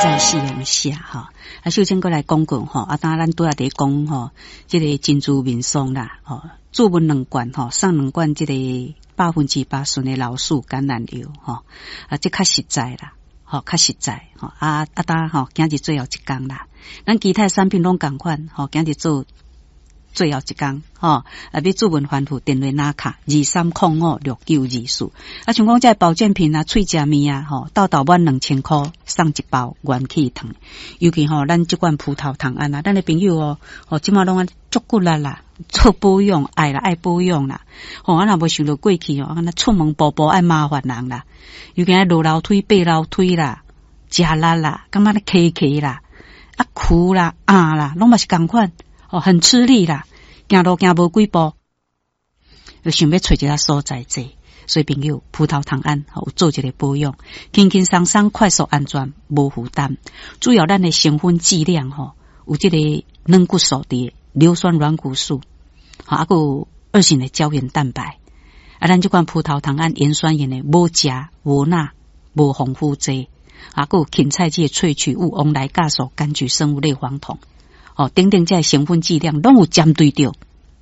在夕阳下哈，首先过来讲讲吼，当咱拄仔伫讲吼，这个珍珠民松啦，吼，注文2罐吼，送2罐这个8%纯的老树橄榄油吼，这较实在啦，吼，较实在吼，当吼，今日最后一工啦，咱其他产品拢共款吼，今日做最后一工吼，要注文环复电话拿卡23056924，像讲这保健品啊、喙食面啊，吼，到满2000块送一包元气糖，尤其吼，咱这款葡萄糖胺啊，咱的朋友哦，即马拢足骨力啦，做保养爱啦，爱保养啦，吼，若无想到过去哦，那出门步步爱麻烦人啦，尤其落楼梯、爬楼梯啦、食力啦，感觉咧咳啦、哭啦、啦，拢嘛是共款。哦，很吃力啦，行路行无几步，就想要找一个所在坐。所以朋友，葡萄糖胺有做一个保养，轻轻松松、快速、安全、无负担。主要咱的成分剂量吼，有这个软骨素的硫酸软骨素，还有2型的胶原蛋白。咱这款葡萄糖胺盐酸盐的无钾、无钠、无防腐剂，还有芹菜剂萃取物、翁来酵素、柑橘生物类黄酮。等等，这成分剂量拢有针对着，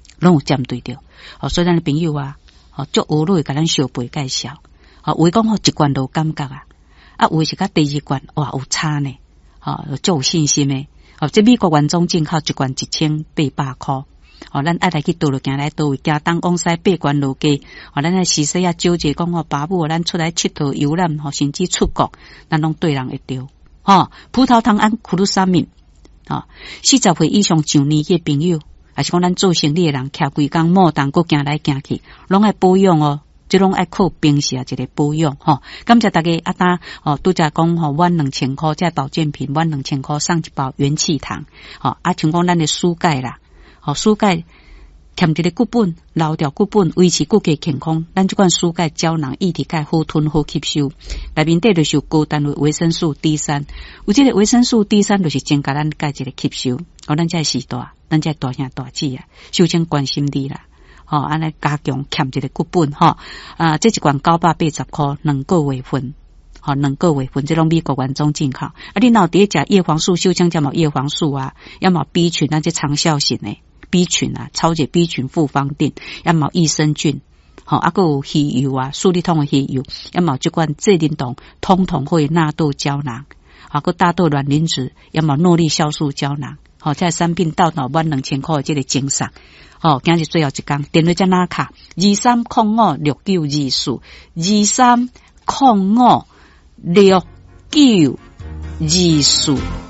所以咱的朋友啊，足学落甲咱小辈介绍，有讲一罐都有感觉有是甲第2罐哇有差呢，足有信心的，这美国原装进口1罐1800块，咱爱来去倒落行来倒位，行东往西8罐路街，咱来时时啊纠结讲爸母咱出来佚佗游览，甚至出国，咱拢对人会着，葡萄糖胺库鲁沙敏。40岁以上上年纪的朋友，还是讲咱做生意的人，徛规工莫动，搁行来行去，拢爱保养哦。这拢爱靠平时一个保养吼。感谢大家拄则讲满2000块，这保健品满2000块送一包元气糖。像讲咱的蔬钙啦，蔬钙欠一个骨本，留掉骨本，维持骨骼健康。咱这款蔬钙胶囊液体钙好吞好吸收，内面底就是有高单位维生素 D3， 有这个维生素 D3 就是增加咱钙质的吸收。咱这时代，咱这大兄大姐啊，首先关心你啦。安尼加强欠一个骨本这一罐980块，2个月份，2个月份，这种美国原装进口。你若伫食叶黄素，首先就冇叶黄素啊，要么 B 群这长效型的。B 群啊，超解 B 群复方定，要么益生菌，还有鱼油啊，树立通的鱼油，要么这款这灵动通统会纳豆胶囊，还有大豆卵磷脂，要么诺丽酵素胶囊，这产品到满2000块的这个精神，今日最后一天，电话在哪卡？23056924 23056924。